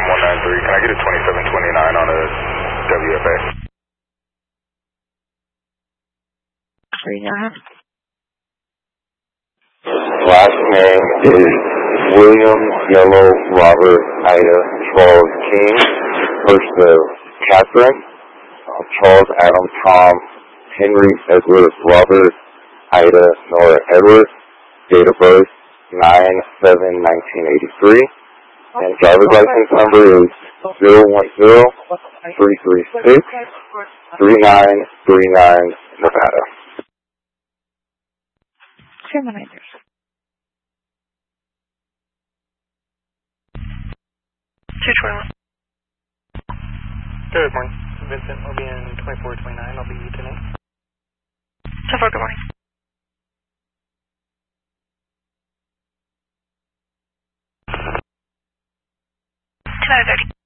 193. Can I get a 2729 on a WFA? Last name is William Yellow Robert Ida Charles King. First of Catherine, Charles Adam Tom Henry Edward Robert Ida Nora Edward. Date of birth 9/7/1983. And driver's license number is 010-336-3939 Nevada. Terminators. Good morning. Vincent will be in 2429. I'll be tonight. 10-4, good morning. 10-30.